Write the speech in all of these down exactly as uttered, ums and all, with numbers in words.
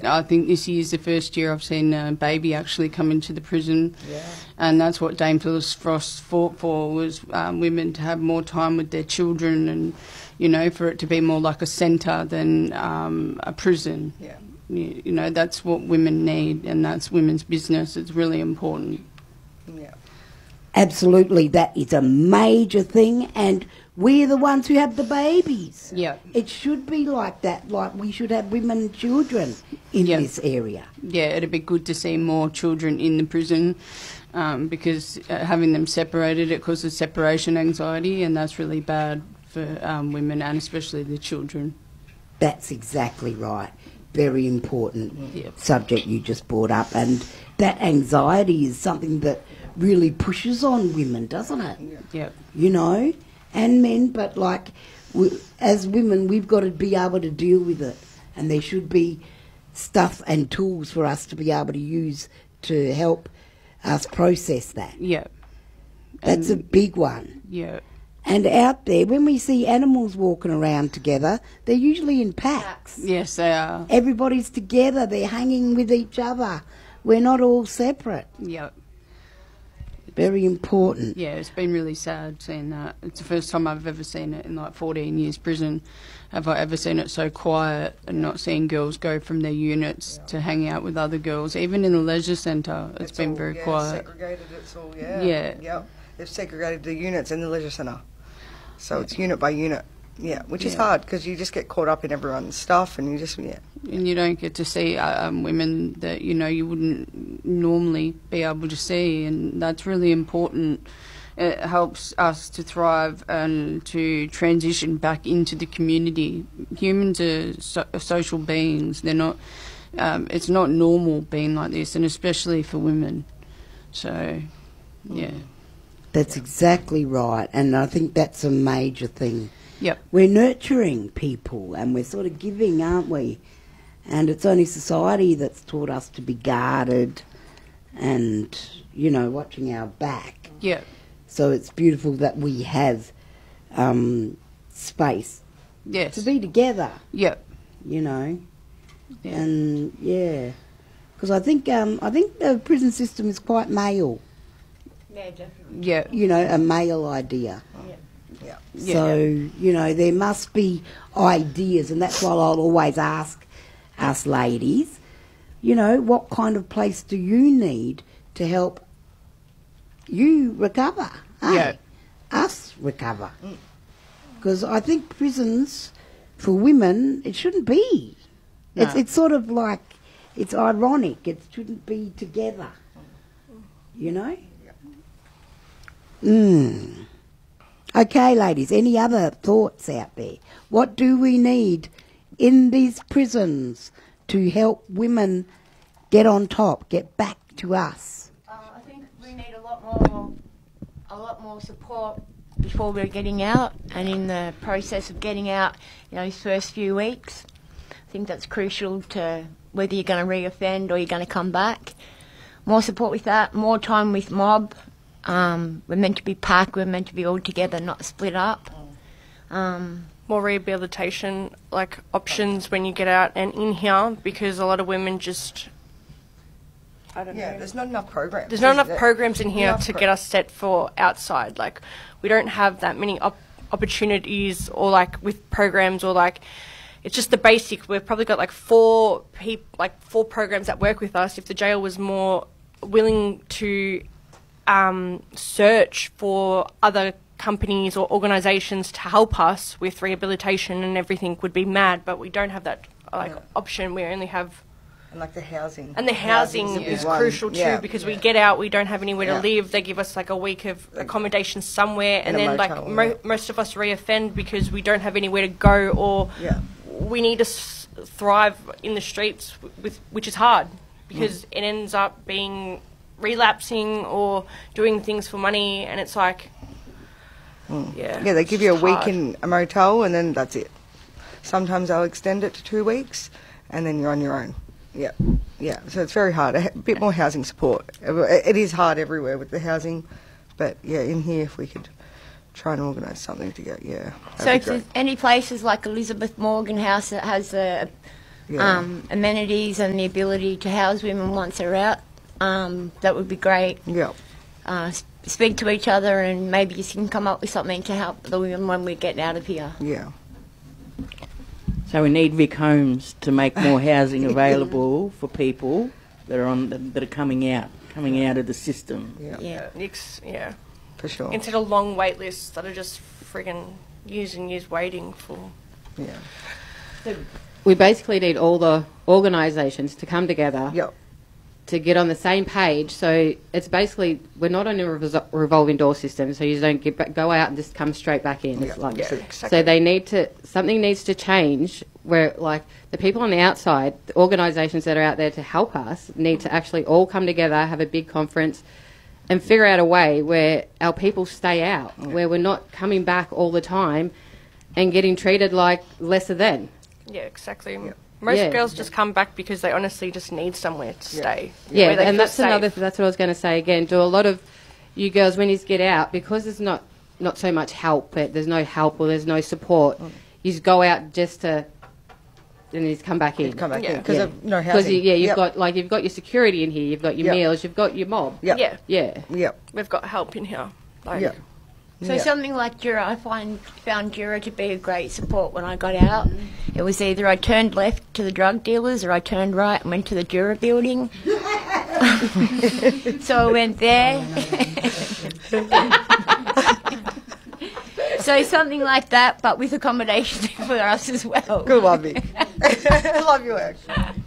I think this year's the first year I've seen a baby actually come into the prison. Yeah. And that's what Dame Phyllis Frost fought for, was um, women to have more time with their children and, you know, for it to be more like a centre than um, a prison. Yeah. You, you know, that's what women need, and that's women's business. It's really important. Yeah. Absolutely, that is a major thing, and we're the ones who have the babies. Yeah. It should be like that, like we should have women and children in Yeah. this area. Yeah, it'd be good to see more children in the prison, um, because uh, having them separated, it causes separation anxiety, and that's really bad for um, women and especially the children. That's exactly right. Very important Yep. subject you just brought up, and that anxiety is something that really pushes on women, doesn't it? Yeah. You know, and men, but like we, as women, we've got to be able to deal with it, and there should be stuff and tools for us to be able to use to help us process that. Yeah. That's a And- big one. Yeah. And out there, when we see animals walking around together, they're usually in packs. Yes, they are. Everybody's together, they're hanging with each other. We're not all separate. Yeah. Very important. Yeah, it's been really sad seeing that. It's the first time I've ever seen it in like fourteen years prison. Have I ever seen it so quiet and not seeing girls go from their units Yeah. to hang out with other girls? Even in the leisure centre, it's been all, very yeah, quiet. segregated, it's all, yeah. Yeah. Yep. They've segregated the units in the leisure centre. So it's unit by unit. Yeah, which is Yeah. hard because you just get caught up in everyone's stuff and you just, yeah. And you don't get to see uh, um, women that, you know, you wouldn't normally be able to see, and that's really important. It helps us to thrive and to transition back into the community. Humans are, so- are social beings. They're not, um, it's not normal being like this, and especially for women. So, yeah. That's exactly right, and I think that's a major thing. Yep. We're nurturing people and we're sort of giving, aren't we? And it's only society that's taught us to be guarded and, you know, watching our back. Yep. So it's beautiful that we have um, space Yes. to be together, Yep. you know. Yeah. And, yeah. Because I think um, I think the prison system is quite male, Yeah, definitely. Yeah. you know, a male idea. Yeah. Yeah. So, you know, there must be ideas, and that's why I'll always ask us ladies, you know, what kind of place do you need to help you recover? eh? Yeah. Us recover. Because I think prisons, for women, it shouldn't be. It's, No. it's sort of like, it's ironic. It shouldn't be together. You know? Mm. Okay, ladies, any other thoughts out there? What do we need in these prisons to help women get on top, get back to us? Uh, I think we need a lot more, a lot more support before we're getting out, and in the process of getting out, you know, these first few weeks. I think that's crucial to whether you're going to re-offend or you're going to come back. More support with that, more time with mob. Um, we're meant to be packed, we're meant to be all together, not split up. Um, More rehabilitation, like options when you get out and in here, because a lot of women just, I don't Yeah, know. there's not enough programs. There's not is enough there? programs in here Enough to pro- get us set for outside. Like, we don't have that many op- opportunities, or like with programs, or like, it's just the basic. We've probably got like four peop- like four programs that work with us. If the jail was more willing to um, search for other companies or organisations to help us with rehabilitation and everything, would be mad. But we don't have that like Yeah. option. We only have. And like the housing. And the housing Housing's a big is one. crucial too, Yeah. because we get out, we don't have anywhere to Yeah. live. They give us like a week of accommodation somewhere, and In a then like motel, mo- yeah. most of us reoffend because we don't have anywhere to go, or Yeah. we need to s- thrive in the streets, with which is hard because Mm. it ends up being relapsing or doing things for money, and it's like, yeah, Yeah, they give you a it's week hard. in a motel and then that's it. Sometimes they'll extend it to two weeks and then you're on your own. Yeah, yeah. So it's very hard. A bit more housing support. It is hard everywhere with the housing, but yeah, in here if we could try and organise something to get, yeah. so that'd if be there's great. any places like Elizabeth Morgan House that has a Yeah. um, amenities and the ability to house women once they're out. Um, that would be great. Yeah. Uh, s- speak to each other and maybe you can come up with something to help the women when we get out of here. Yeah. So we need Vic Homes to make more housing available for people that are on that are coming out, coming out of the system. Yeah. Yeah. Ex- yeah. For sure. Instead of long wait lists that are just friggin' years and years waiting for. Yeah. We basically need all the organisations to come together Yep. to get on the same page. So it's basically, we're not on a revol- revolving door system, so you don't get back, go out and just come straight back in. It's Yeah, like, yeah, so exactly. they need to, something needs to change where, like, the people on the outside, the organisations that are out there to help us need to actually all come together, have a big conference and figure out a way where our people stay out, where we're not coming back all the time and getting treated like lesser than. Yeah, exactly. Most Yeah. girls just come back because they honestly just need somewhere to stay. Yeah, where they and feel that's another. safe. That's what I was going to say again. Do a lot of you girls when you get out, because there's not not so much help, but there's no help or there's no support. You just go out just to, and you just come back in. Come back Yeah. in because Yeah. of no Because housing. you, yeah, you've Yep. got like you've got your security in here, you've got your Yep. meals, you've got your mob. Yep. Yeah, Yeah. Yep. we've got help in here. Like, Yep. So Yeah. something like Jura, I find found Jura to be a great support when I got out. It was either I turned left to the drug dealers or I turned right and went to the Jura building. So I went there. So something like that, but with accommodation for us as well. Good one, Vic. Love your work.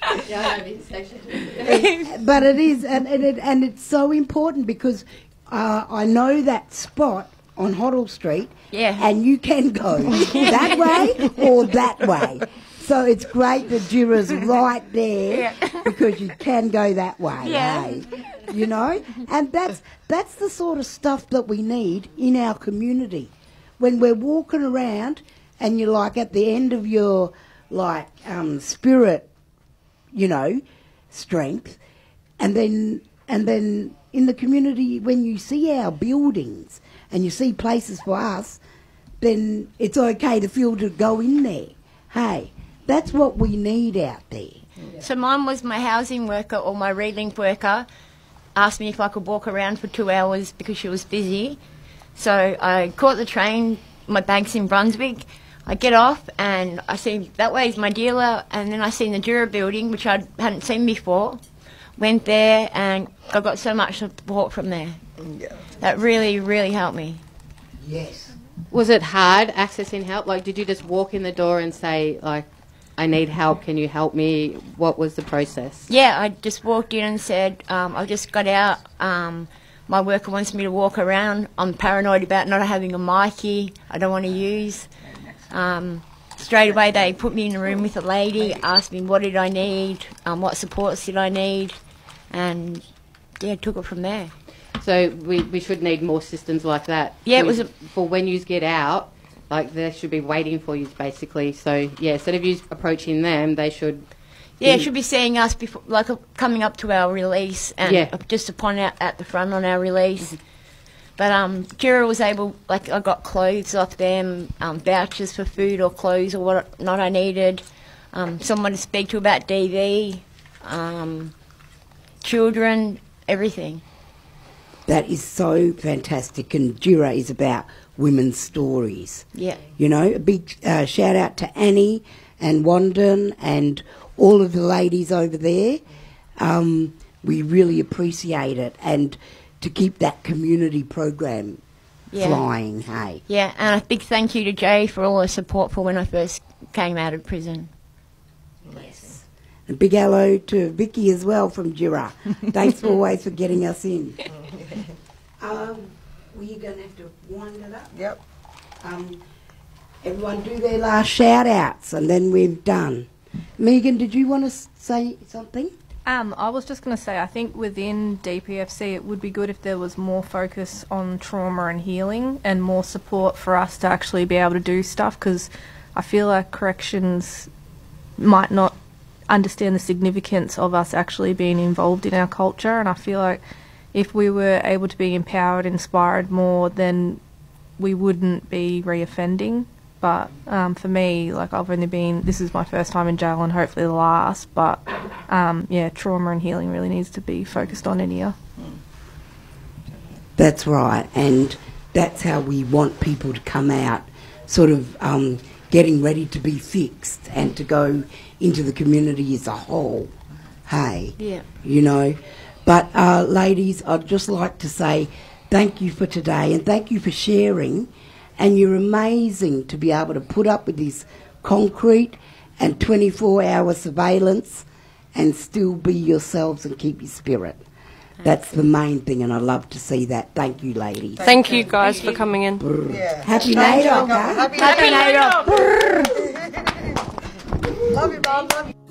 But it is, and, and, it, and it's so important because uh, I know that spot on Hoddle Street, Yeah. and you can go that way or that way. So it's great that Jura's right there because you can go that way, Yeah. eh? You know? And that's that's the sort of stuff that we need in our community. When we're walking around and you're like at the end of your like um, spirit, you know, strength, and then and then in the community when you see our buildings and you see places for us, then it's okay to feel to go in there. Hey, that's what we need out there. So mine was my housing worker or my relink worker asked me if I could walk around for two hours because she was busy. So I caught the train, my bank's in Brunswick. I get off and I see that way is my dealer, and then I seen the Jura building, which I hadn't seen before. Went there and I got so much support from there. Yeah. That really, really helped me. Yes. Was it hard accessing help? Like, did you just walk in the door and say, like, I need help, can you help me? What was the process? Yeah, I just walked in and said, um, I just got out. Um, my worker wants me to walk around. I'm paranoid about not having a Mikey. I don't want to use. Um, straight away they put me in a room with a lady, asked me what did I need, um, what supports did I need, and yeah, took it from there. So we, we should need more systems like that. Yeah, it for- was a- for when you get out, like they should be waiting for you basically. So yeah, instead of you approaching them, they should. Yeah, be- should be seeing us before, like uh, coming up to our release, and Yeah. just upon out at the front on our release. But um, Jura was able, like I got clothes off them, um, vouchers for food or clothes or what not I needed, um, someone to speak to about D V, um, children, everything. That is so fantastic, and Jura is about women's stories. Yeah. You know, a big uh, shout out to Annie and Wandon and all of the ladies over there. Um, we really appreciate it, and to keep that community program Yeah. flying, hey. Yeah, and a big thank you to Jay for all the support for when I first came out of prison. Yes. A big hello to Vicky as well from Jura. Thanks for always for getting us in. Um, well, you're going to have to wind it up. Yep. Um, everyone do their last shout outs and then we're done. Megan, did you want to s- say something? Um, I was just going to say, I think within D P F C it would be good if there was more focus on trauma and healing and more support for us to actually be able to do stuff, because I feel like corrections might not understand the significance of us actually being involved in our culture, and I feel like if we were able to be empowered, inspired more, then we wouldn't be reoffending. But um, for me, like I've only been, this is my first time in jail and hopefully the last. But um, yeah, trauma and healing really needs to be focused on in here. That's right, and that's how we want people to come out, sort of um, getting ready to be fixed and to go into the community as a whole. Hey, Yeah. you know. But uh, ladies, I'd just like to say thank you for today and thank you for sharing. And you're amazing to be able to put up with this concrete and twenty-four hour surveillance and still be yourselves and keep your spirit. That's the main thing, and I love to see that. Thank you, ladies. Thank you guys for coming in. Yeah. Happy NAIDOC, huh? Happy Happy NAIDOC. Love you, Bob. Love you.